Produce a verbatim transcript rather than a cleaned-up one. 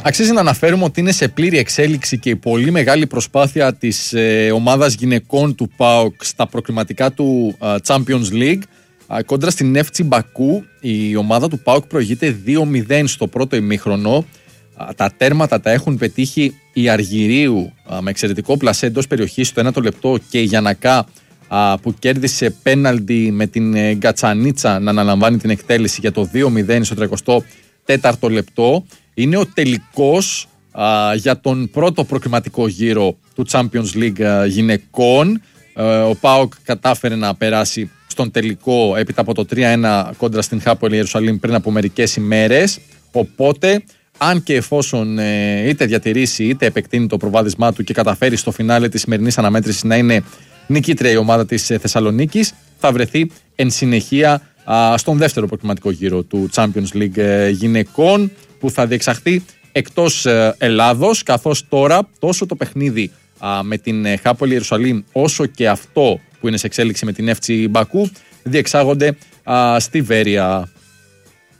Αξίζει να αναφέρουμε ότι είναι σε πλήρη εξέλιξη και η πολύ μεγάλη προσπάθεια της ε, ομάδας γυναικών του ΠΑΟΚ στα προκριματικά του ε, Champions League. Ε, κόντρα στην εφ σι Μπακού, η ομάδα του ΠΑΟΚ προηγείται δύο μηδέν στο πρώτο ημίχρονο. Ε, τα τέρματα τα έχουν πετύχει η Αργυρίου ε, με εξαιρετικό πλασέ εντός περιοχής στο ένατο λεπτό και η Γιαννακά ε, που κέρδισε πέναλτι με την ε, Γκατσανίτσα να αναλαμβάνει την εκτέλεση για το δύο μηδέν στο τριακοστό τέταρτο λεπτό. Είναι ο τελικός α, για τον πρώτο προκριματικό γύρο του Champions League α, γυναικών. Α, ο ΠΑΟΚ κατάφερε να περάσει στον τελικό έπειτα από το τρία ένα κόντρα στην Χάπολη Ιερουσαλήμ πριν από μερικές ημέρες. Οπότε, αν και εφόσον ε, είτε διατηρήσει είτε επεκτείνει το προβάδισμά του και καταφέρει στο φινάλε της σημερινής αναμέτρησης να είναι νικήτρια η ομάδα της Θεσσαλονίκης, θα βρεθεί εν συνεχεία α, στον δεύτερο προκριματικό γύρο του Champions League ε, γυναικών, που θα διεξαχθεί εκτός ε, Ελλάδος, καθώς τώρα τόσο το παιχνίδι α, με την ε, Χάπολη Ιερουσαλήμ όσο και αυτό που είναι σε εξέλιξη με την εφ σι Μπακού διεξάγονται α, στη Βέρεια.